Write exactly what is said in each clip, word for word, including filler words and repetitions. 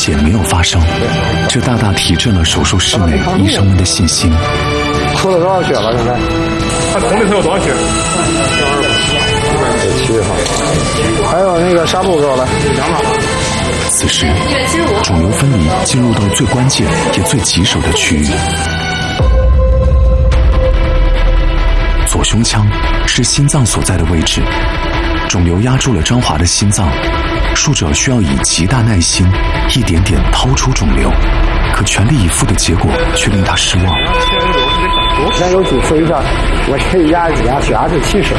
险没有发生，这大大提振了手术室内医生们的信心。 出了多少血了？现在？ 他桶里头有多少血？ 七号。还有那个纱布给我来。 此时，肿瘤分离进入到最关键也最棘手的区域。左胸腔是心脏所在的位置，肿瘤压住了张华的心脏，术者需要以极大耐心，一点点掏出肿瘤，可全力以赴的结果却令他失望。 咱有几次一下，我这一压挤压血压就七十。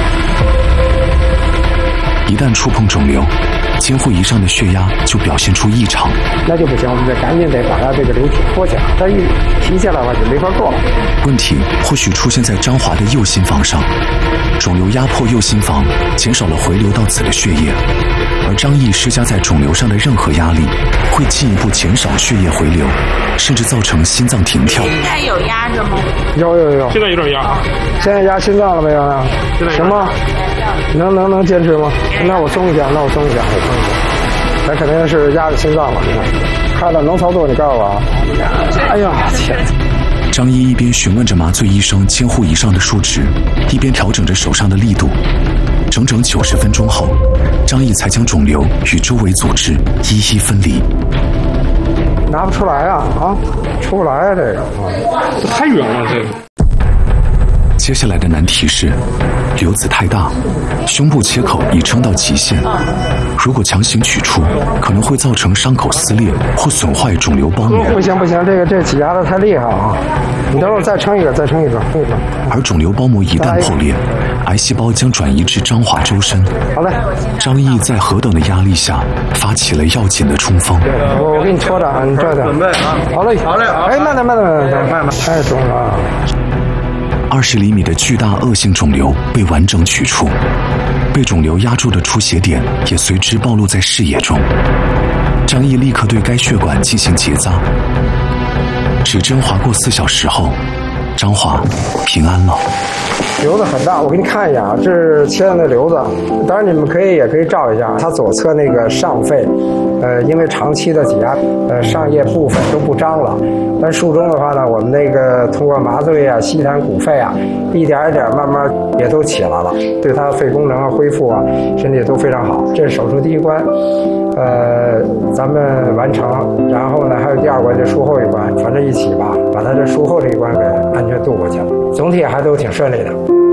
一旦触碰肿瘤，监护仪上的血压就表现出异常， 那就不行，我们得赶紧得把它这个瘤体脱下来，它一提下来的话就没法做了。 问题或许出现在张华的右心房上，肿瘤压迫右心房，减少了回流到此的血液，而张毅施加在肿瘤上的任何压力，会进一步减少血液回流，甚至造成心脏停跳。 还有压着吗？ 有有有， 现在有点压。 现在压心脏了没有呢？行吗？能能能坚持吗？那我松一下，那我松一下，我松一下。那肯定是压着心脏了，你看，看了能操作，你告诉我啊。哎呀，天！ 张毅一边询问着麻醉医生监护仪上的数值，一边调整着手上的力度。整整九十分钟后，张毅才将肿瘤与周围组织一一分离。 拿不出来啊啊，出不来啊，这个啊， 这太远了，这个。 接下来的难题是，瘤子太大，胸部切口已撑到极限，如果强行取出，可能会造成伤口撕裂或损坏肿瘤包膜。 不行不行，这个这挤压的太厉害啊！你等会儿再撑一个，再撑一个，撑一个。 而肿瘤包膜一旦破裂，癌细胞将转移至张华周身。 好嘞。 张毅在何等的压力下，发起了要紧的冲锋。 我我给你拖着啊，你这点。准备啊。好嘞，好嘞。哎，慢点，慢点，慢点，慢慢。太重了。 二十厘米的巨大恶性肿瘤被完整取出，被肿瘤压住的出血点也随之暴露在视野中。张毅立刻对该血管进行结扎。指针划过四小时后，张华平安了。 瘤子很大，我给你看一下啊，这是切的瘤子。当然你们可以也可以照一下，它左侧那个上肺，呃，因为长期的挤压，呃，上叶部分都不张了。但术中的话呢，我们那个通过麻醉啊、吸痰鼓肺啊，一点一点慢慢也都起来了，对它肺功能啊、恢复啊，身体都非常好。这是手术第一关，呃，咱们完成，然后呢还有第二关，这术后一关，反正一起吧，把它这术后这一关给安全度过去了。总体还都挺顺利的。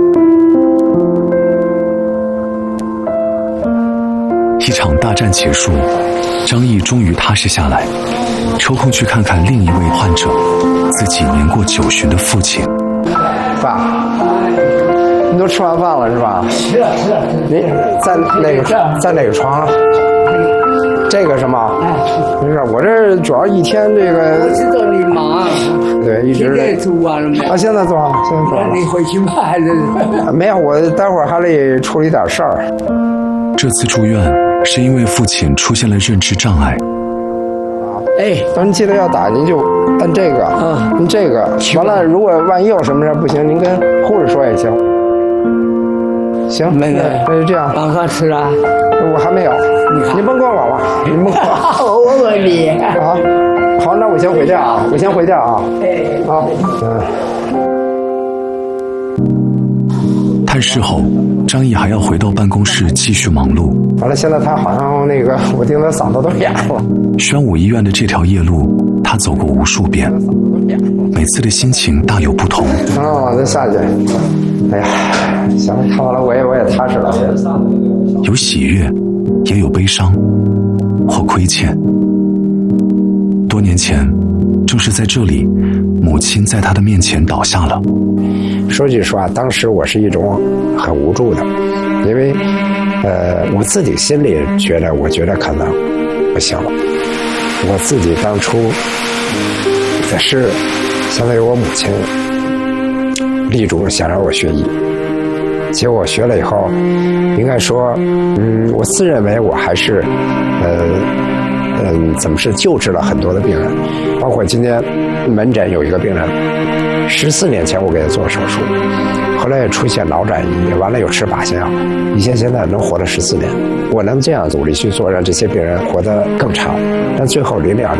一场大战结束，张毅终于踏实下来，抽空去看看另一位患者，自己年过九旬的父亲。 爸，你都吃完饭了是吧？ 是啊是啊。 你在哪个在哪个床？这个是吗？哎，不是，我这主要一天这个。 我知道你忙。 对，一直。 现在做完了没？ 啊，现在做完了，现在做完了。 你回去吧还是？ 没有，我待会儿还得处理点事儿。 这次住院是因为父亲出现了认知障碍。 哎，但您记得要打，您就按这个，嗯，您这个完了，如果万一有什么事不行，您跟护士说也行。行， 没没， 那就这样。 晚饭吃了？ 我还没有，您甭管我了，您甭管我。我问你。 啊，好，那我先回家啊，我先回家啊。 哎， 好，嗯。 探视后，张毅还要回到办公室继续忙碌。 完了，现在他好像那个，我听他嗓子都哑了。 宣武医院的这条夜路，他走过无数遍，每次的心情大有不同。 哦，再下去。哎呀，行了，看完了，我也我也踏实了。 有喜悦，也有悲伤，或亏欠。多年前，正是在这里，母亲在他的面前倒下了。 说句实话，当时我是一种很无助的，因为，呃，我自己心里觉得，我觉得可能不行了。我自己当初也是，相当于我母亲力主想让我学医，结果学了以后，应该说，嗯，我自认为我还是，呃，嗯，怎么是救治了很多的病人，包括今天门诊有一个病人。十四年前我给他做手术，后来也出现脑转移，完了又吃靶向药，以前现在能活了十四年。我能这样努力去做，让这些病人活得更长，但最后临了